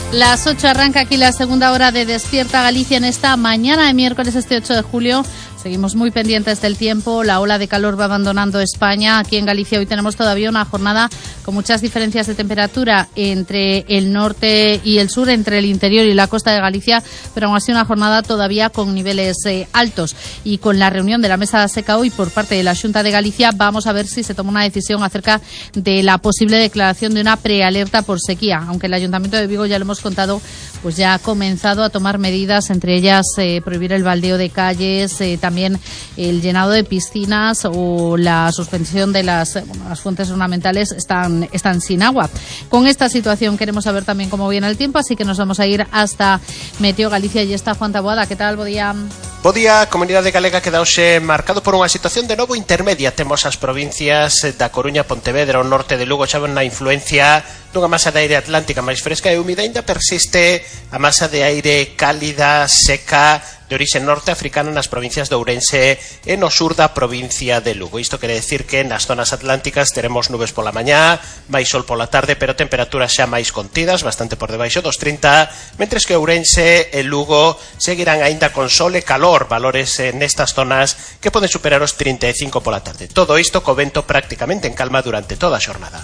Las 8 arranca aquí la segunda hora de Despierta Galicia en esta mañana de miércoles, este 8 de julio. Seguimos muy pendientes del tiempo, la ola de calor va abandonando España. Aquí en Galicia hoy tenemos todavía una jornada con muchas diferencias de temperatura entre el norte y el sur, entre el interior y la costa de Galicia, pero aún así una jornada todavía con niveles altos. Y con la reunión de la mesa seca hoy por parte de la Xunta de Galicia, vamos a ver si se toma una decisión acerca de la posible declaración de una prealerta por sequía. Aunque el Ayuntamiento de Vigo, ya lo hemos contado, pues ya ha comenzado a tomar medidas, entre ellas prohibir el baldeo de calles, también el llenado de piscinas o la suspensión de las fuentes ornamentales están sin agua. Con esta situación queremos saber también cómo viene el tiempo, así que nos vamos a ir hasta Meteo Galicia y está Juan Taboada. ¿Qué tal? Bo día. Bo día, Comunidade Galega quedouse marcado por unha situación de novo intermedia. Temos as provincias da Coruña, Pontevedra, o norte de Lugo, xa ven na influencia dunha masa de aire atlántica máis fresca e húmida. Ainda persiste a masa de aire cálida, seca, de orixe norte-africana nas provincias de Ourense e no sur da provincia de Lugo. Isto quere decir que nas zonas atlánticas teremos nubes pola mañá, máis sol pola tarde, pero temperaturas xa máis contidas, bastante por debaixo dos 30, mentres que Ourense e Lugo seguirán aínda con sol e calor, valores nestas zonas que poden superar os 35 pola tarde. Todo isto co vento prácticamente en calma durante toda a xornada.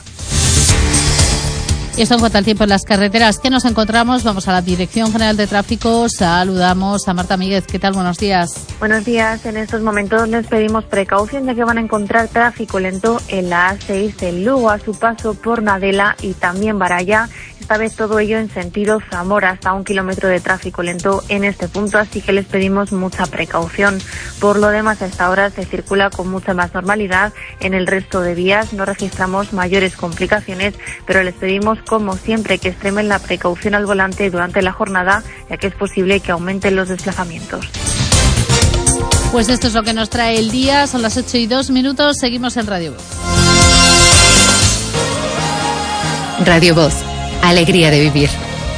Y esto en cuanto al tiempo en las carreteras que nos encontramos. Vamos a la Dirección General de Tráfico. Saludamos a Marta Míguez. ¿Qué tal? Buenos días. Buenos días. En estos momentos les pedimos precaución, ya que van a encontrar tráfico lento en la A6 en Lugo a su paso por Nadela y también Baralla. Esta vez todo ello en sentido Zamora, hasta 1 kilómetro de tráfico lento en este punto, así que les pedimos mucha precaución. Por lo demás, a esta hora se circula con mucha más normalidad. En el resto de vías no registramos mayores complicaciones, pero les pedimos, como siempre, que extremen la precaución al volante durante la jornada, ya que es posible que aumenten los desplazamientos. Pues esto es lo que nos trae el día. Son las 8:02. Seguimos en Radio Voz. Radio Voz. Alegría de vivir.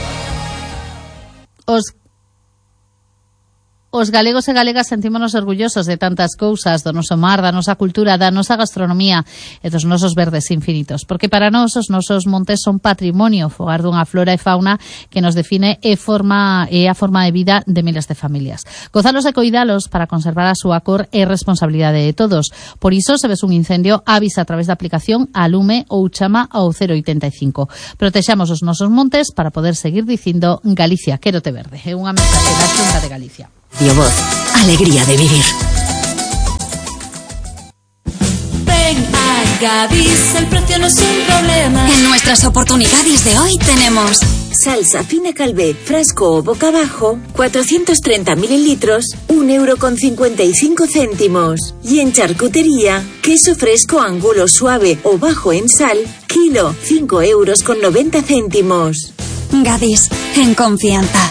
Os galegos e galegas sentímonos orgullosos de tantas cousas, do noso mar, da nosa cultura, da nosa gastronomía e dos nosos verdes infinitos, porque para nós os nosos montes son patrimonio, fogar dunha flora e fauna que nos define e a forma de vida de miles de familias. Gozalos e coidalos para conservar a súa cor é responsabilidade de todos. Por iso, se ves un incendio, avisa a través da aplicación Alume ou chama ao 085. Protexamos os nosos montes para poder seguir dicindo Galicia, quérote verde. É unha mensaxe da Xunta de Galicia. Radio Voz, alegría de vivir. Ven a Gadis, el precio no es un problema. En nuestras oportunidades de hoy tenemos salsa fina Calvé, frasco o boca abajo, 430 mililitros, 1,55 €. Y en charcutería, queso fresco Angulo suave o bajo en sal, kilo, 5,90 €. Gadis, en confianza.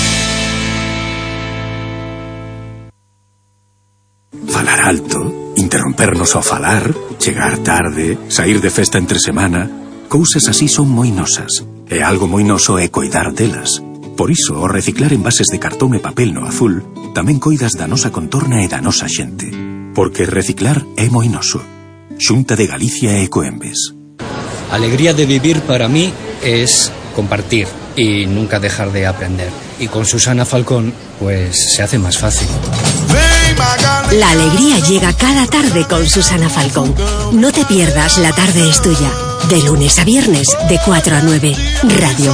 Falar alto, interrompernos ao falar, chegar tarde, sair de festa entre semana, cousas así son moi nosas. E algo moi noso é coidar delas. Por iso, ao reciclar envases de cartón e papel no azul, tamén coidas da nosa contorna e da nosa xente. Porque reciclar é moi noso. Xunta de Galicia e Ecoembes. Alegría de vivir para mí es compartir y nunca dejar de aprender. Y con Susana Falcón, pues se hace más fácil. La alegría llega cada tarde con Susana Falcón. No te pierdas La tarde es tuya. De lunes a viernes, de 4 a 9. Radio